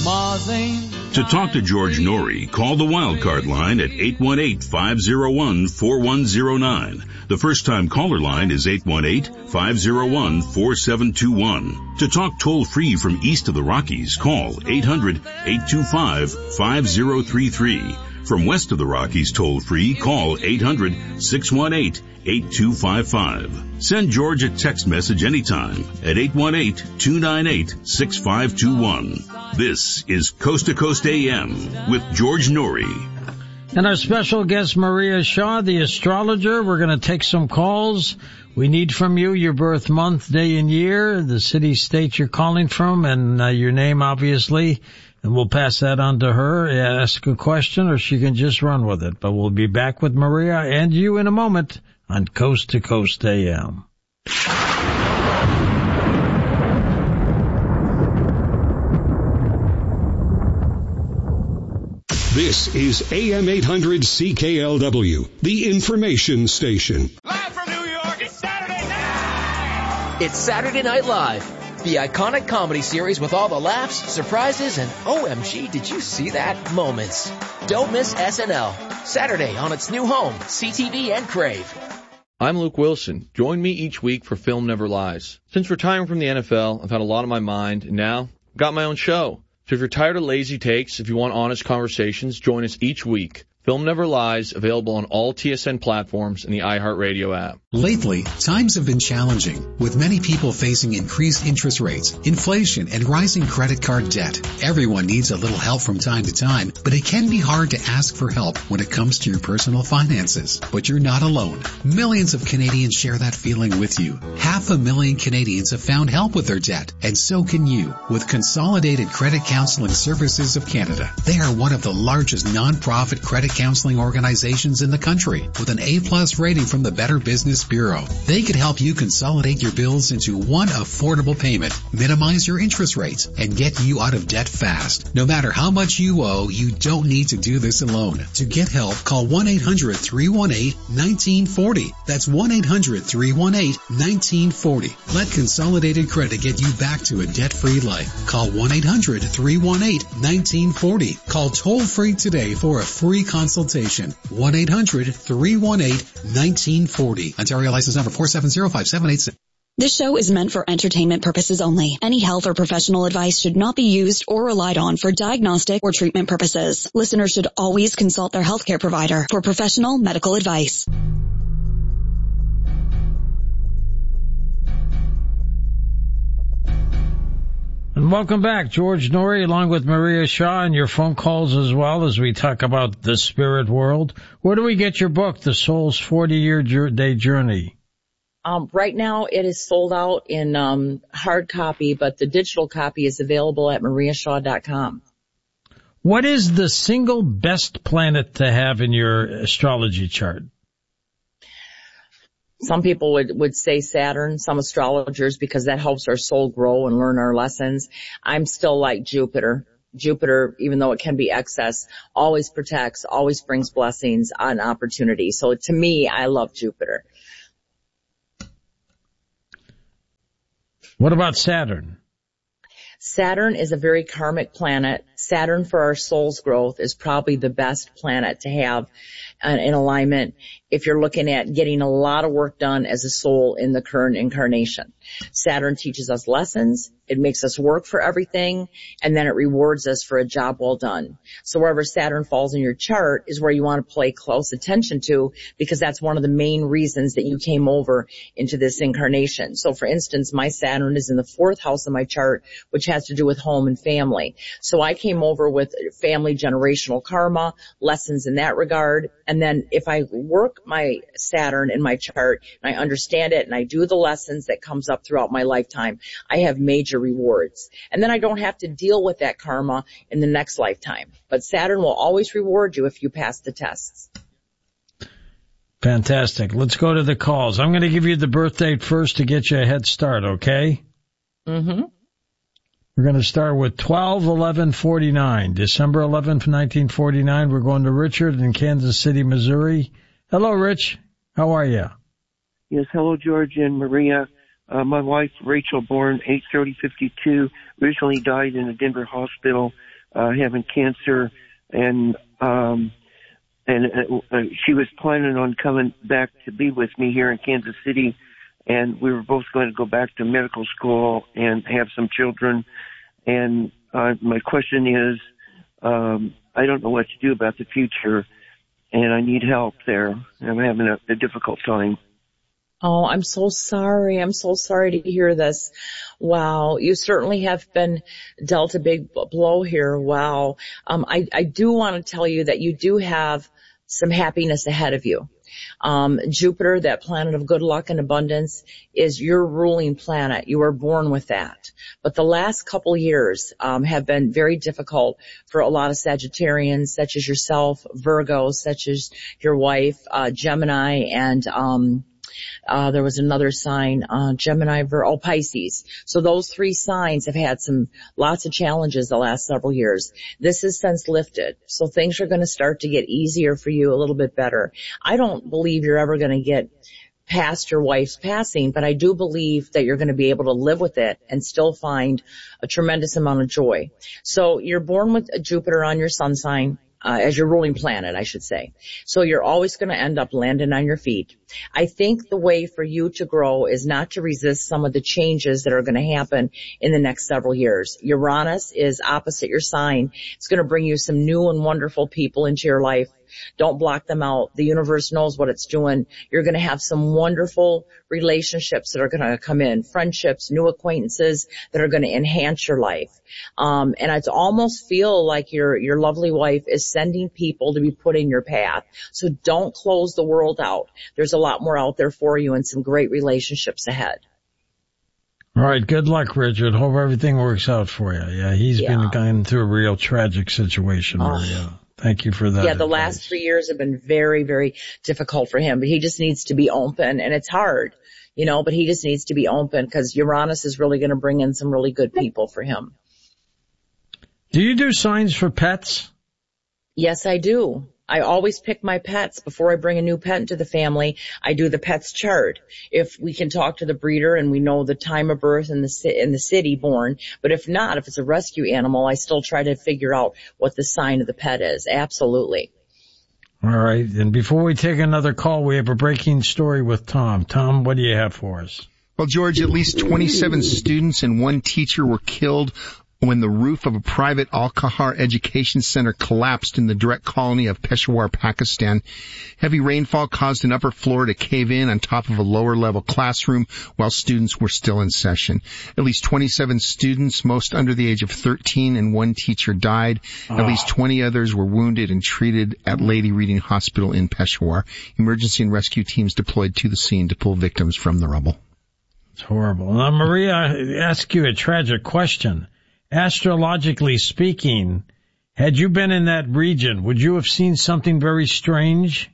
To talk to George Norrie, call the Wildcard line at 818-501-4109. The first-time caller line is 818-501-4721. To talk toll-free from east of the Rockies, call 800-825-5033. From west of the Rockies toll-free, call 800-618-8255. Send George a text message anytime at 818-298-6521. This is Coast to Coast AM with George Norrie. And our special guest, Maria Shaw, the astrologer. We're going to take some calls. We need from you your birth month, day, and year, the city, state you're calling from, and your name, obviously. And we'll pass that on to her, ask a question, or she can just run with it. But we'll be back with Maria and you in a moment on Coast to Coast AM. This is AM 800 CKLW, the information station. Live from New York, it's Saturday night! It's Saturday Night Live, the iconic comedy series with all the laughs, surprises, and OMG, did you see that moments. Don't miss SNL, Saturday on its new home, CTV and Crave. I'm Luke Wilson. Join me each week for Film Never Lies. Since retiring from the NFL, I've had a lot on my mind, and now I've got my own show. So if you're tired of lazy takes, if you want honest conversations, join us each week. Film Never Lies, available on all TSN platforms and the iHeartRadio app. Lately, times have been challenging, with many people facing increased interest rates, inflation, and rising credit card debt. Everyone needs a little help from time to time, but it can be hard to ask for help when it comes to your personal finances. But you're not alone. Millions of Canadians share that feeling with you. 500,000 Canadians have found help with their debt, and so can you, with Consolidated Credit Counseling Services of Canada. They are one of the largest non-profit credit counseling organizations in the country, with an A+ rating from the Better Business Bureau. They could help you consolidate your bills into one affordable payment, minimize your interest rates, and get you out of debt fast. No matter how much you owe, you don't need to do this alone. To get help, call 1-800-318-1940. That's 1-800-318-1940. Let Consolidated Credit get you back to a debt-free life. Call 1-800-318-1940. Call toll-free today for a free consultation. 1-800-318-1940. Ontario license number 4705786. This show is meant for entertainment purposes only. Any health or professional advice should not be used or relied on for diagnostic or treatment purposes. Listeners should always consult their healthcare provider for professional medical advice. And welcome back, George Norrie, along with Maria Shaw, and your phone calls as well as we talk about the spirit world. Where do we get your book, The Soul's 40-Year Day Journey? Right now it is sold out in hard copy, but the digital copy is available at mariashaw.com. What is the single best planet to have in your astrology chart? Some people would say Saturn, some astrologers, because that helps our soul grow and learn our lessons. I'm still like Jupiter. Jupiter, even though it can be excess, always protects, always brings blessings and opportunity. So to me, I love Jupiter. What about Saturn? Saturn is a very karmic planet. Saturn for our soul's growth is probably the best planet to have in alignment if you're looking at getting a lot of work done as a soul in the current incarnation. Saturn teaches us lessons. It makes us work for everything, and then it rewards us for a job well done. So wherever Saturn falls in your chart is where you want to pay close attention to, because that's one of the main reasons that you came over into this incarnation. So for instance, my Saturn is in the 4th house of my chart, which has to do with home and family. So I came over with family generational karma, lessons in that regard. And then if I work my Saturn in my chart and I understand it and I do the lessons that comes up throughout my lifetime, I have major rewards. And then I don't have to deal with that karma in the next lifetime. But Saturn will always reward you if you pass the tests. Fantastic. Let's go to the calls. I'm going to give you the birth date first to get you a head start, okay? Mm-hmm. We're going to start with 12/11/49, December 11th, 1949. We're going to Richard in Kansas City, Missouri. Hello, Rich. How are you? Yes, hello, George and Maria. My wife, Rachel, born 8/30/52, originally died in a Denver hospital having cancer, and she was planning on coming back to be with me here in Kansas City, and we were both going to go back to medical school and have some children. And my question is, I don't know what to do about the future, and I need help there. I'm having a difficult time. Oh, I'm so sorry. I'm so sorry to hear this. Wow. You certainly have been dealt a big blow here. Wow. I do want to tell you that you do have some happiness ahead of you. Jupiter, that planet of good luck and abundance, is your ruling planet. You were born with that. But the last couple years have been very difficult for a lot of Sagittarians, such as yourself, Virgos, such as your wife, Gemini, and there was another sign, Gemini, Pisces. So those three signs have had lots of challenges the last several years. This has since lifted. So things are going to start to get easier for you, a little bit better. I don't believe you're ever going to get past your wife's passing, but I do believe that you're going to be able to live with it and still find a tremendous amount of joy. So you're born with Jupiter on your sun sign. As your ruling planet, I should say. So you're always going to end up landing on your feet. I think the way for you to grow is not to resist some of the changes that are going to happen in the next several years. Uranus is opposite your sign. It's going to bring you some new and wonderful people into your life. Don't block them out. The universe knows what it's doing. You're going to have some wonderful relationships that are going to come in, friendships, new acquaintances that are going to enhance your life. And it's almost feel like your lovely wife is sending people to be put in your path. So don't close the world out. There's a lot more out there for you and some great relationships ahead. All right. Good luck, Richard. Hope everything works out for you. Yeah. He's been going through a real tragic situation. Thank you for that. Yeah, the last 3 years have been very, very difficult for him, but he just needs to be open, and it's hard, but he just needs to be open because Uranus is really going to bring in some really good people for him. Do you do signs for pets? Yes, I do. I always pick my pets before I bring a new pet into the family. I do the pet's chart. If we can talk to the breeder and we know the time of birth and the city born, but if not, if it's a rescue animal, I still try to figure out what the sign of the pet is. Absolutely. All right. And before we take another call, we have a breaking story with Tom. Tom, what do you have for us? Well, George, at least 27 students and one teacher were killed when the roof of a private Al-Kahar education center collapsed in the direct colony of Peshawar, Pakistan. Heavy rainfall caused an upper floor to cave in on top of a lower-level classroom while students were still in session. At least 27 students, most under the age of 13, and one teacher died. At least 20 others were wounded and treated at Lady Reading Hospital in Peshawar. Emergency and rescue teams deployed to the scene to pull victims from the rubble. It's horrible. Now, Maria, I ask you a tragic question. Astrologically speaking, had you been in that region, would you have seen something very strange?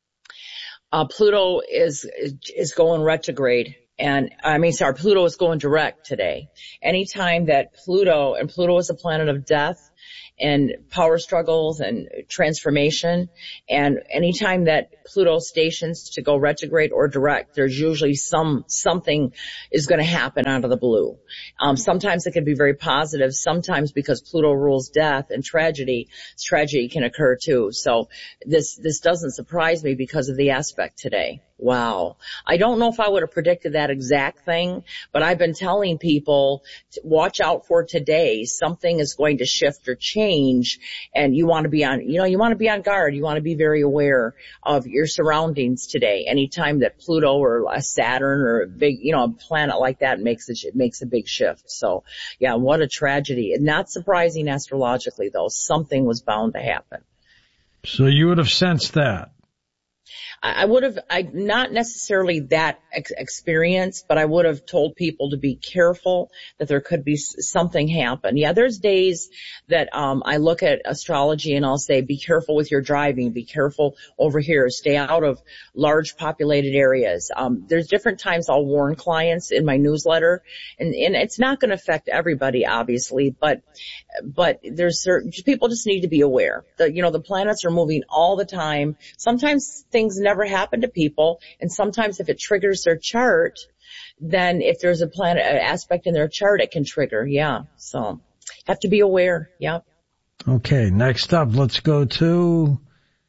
Pluto is going retrograde. And Pluto is going direct today. Anytime that Pluto is a planet of death and power struggles and transformation, and anytime that Pluto stations to go retrograde or direct, there's usually something is going to happen out of the blue. Sometimes it can be very positive. Sometimes because Pluto rules death and tragedy can occur too. So this doesn't surprise me because of the aspect today. Wow. I don't know if I would have predicted that exact thing, but I've been telling people to watch out for today. Something is going to shift or change, and you want to be on guard. You want to be very aware of your surroundings today. Anytime that Pluto or a Saturn or a big, a planet like that makes a big shift. So yeah, what a tragedy. Not surprising astrologically though. Something was bound to happen. So you would have sensed that. I would have, not necessarily that experience, but I would have told people to be careful that there could be something happen. Yeah, there's days that, I look at astrology and I'll say, be careful with your driving, be careful over here, stay out of large populated areas. There's different times I'll warn clients in my newsletter, and it's not going to affect everybody, obviously, but there's certain people just need to be aware. The planets are moving all the time. Sometimes things never happen to people, and sometimes if it triggers their chart, then if there's a planet aspect in their chart, it can trigger. Yeah, so have to be aware. Yeah. Okay, next up, let's go to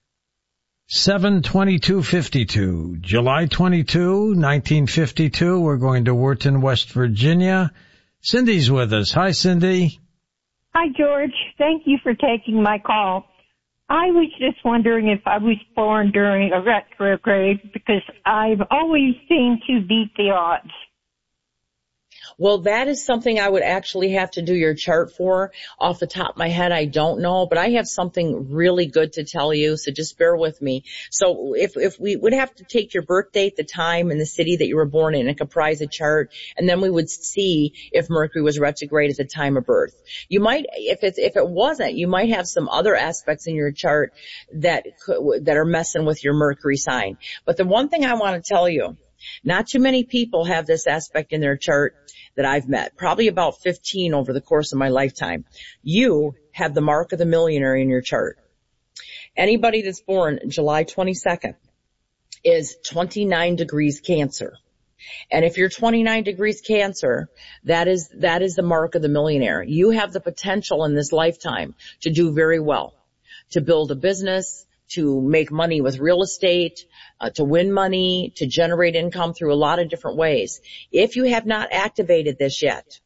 7/22/52. July 22, 1952. We're going to Wharton, West Virginia. Cindy's with us. Hi, Cindy. Hi, George. Thank you for taking my call. I was just wondering if I was born during a retrograde because I've always seemed to beat the odds. Well, that is something I would actually have to do your chart for. Off the top of my head, I don't know, but I have something really good to tell you, so just bear with me. So if we would have to take your birth date, the time, and the city that you were born in and comprise a chart, and then we would see if Mercury was retrograde at the time of birth. You might, if it wasn't, you might have some other aspects in your chart that are messing with your Mercury sign. But the one thing I want to tell you, not too many people have this aspect in their chart that I've met, probably about 15 over the course of my lifetime. You have the mark of the millionaire in your chart. Anybody that's born July 22nd is 29 degrees Cancer. And if you're 29 degrees Cancer, that is the mark of the millionaire. You have the potential in this lifetime to do very well, to build a business, to make money with real estate, to win money, to generate income through a lot of different ways. If you have not activated this yet,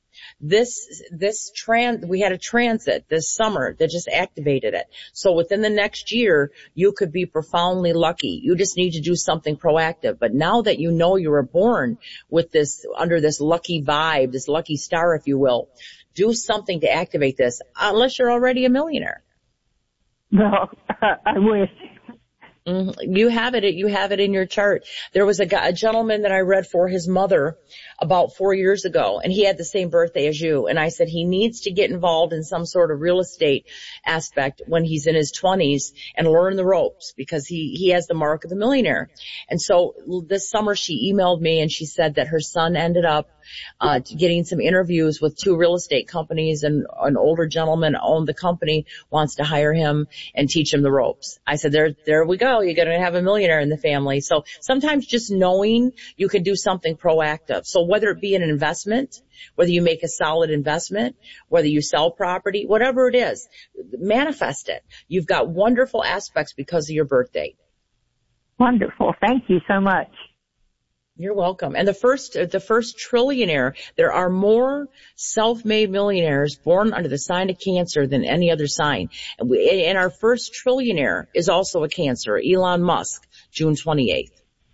we had a transit this summer that just activated it. So within the next year, you could be profoundly lucky. You just need to do something proactive. But now that you know you were born with this, under this lucky vibe, this lucky star, if you will, do something to activate this, unless you're already a millionaire. No, I wish. You have it in your chart. There was a gentleman that I read for his mother about 4 years ago, and he had the same birthday as you. And I said he needs to get involved in some sort of real estate aspect when he's in his 20s and learn the ropes, because he has the mark of the millionaire. And so this summer she emailed me and she said that her son ended up getting some interviews with 2 real estate companies, and an older gentleman owned the company, wants to hire him and teach him the ropes. I said, there we go. You're going to have a millionaire in the family. So sometimes just knowing you can do something proactive. So whether it be an investment, whether you make a solid investment, whether you sell property, whatever it is, manifest it. You've got wonderful aspects because of your birth date. Wonderful. Thank you so much. You're welcome. And the first trillionaire, there are more self-made millionaires born under the sign of Cancer than any other sign. And our first trillionaire is also a Cancer, Elon Musk, June 28th.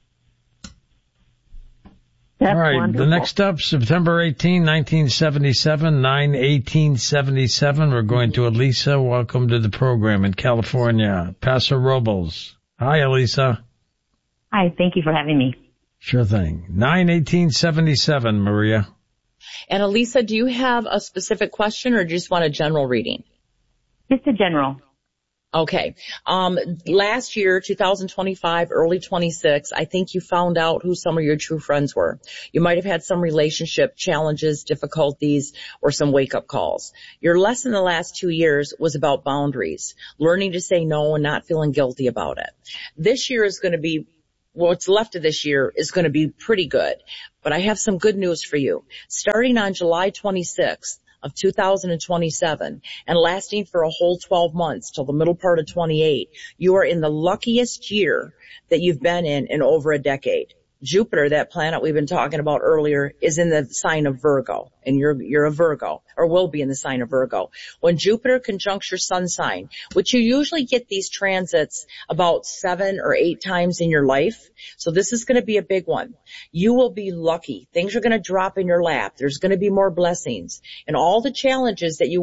That's all right. Wonderful. The next up, September 18, 1977, 9/18/77. We're going to Elisa. Welcome to the program in California. Paso Robles. Hi, Elisa. Hi. Thank you for having me. Sure thing. 9/18/77, Maria. And Elisa, do you have a specific question or just want a general reading? Just a general. Okay. Last year, 2025, early 26, I think you found out who some of your true friends were. You might have had some relationship challenges, difficulties, or some wake-up calls. Your lesson the last 2 years was about boundaries, learning to say no and not feeling guilty about it. This year is going to be, what's left of this year is going to be pretty good. But I have some good news for you. Starting on July 26th of 2027 and lasting for a whole 12 months till the middle part of 28, you are in the luckiest year that you've been in over a decade. Jupiter, that planet we've been talking about earlier, is in the sign of Virgo, and you're a Virgo, or will be in the sign of Virgo. When Jupiter conjuncts your sun sign, which you usually get these transits about 7 or 8 times in your life, so this is going to be a big one. You will be lucky. Things are going to drop in your lap. There's going to be more blessings, and all the challenges that you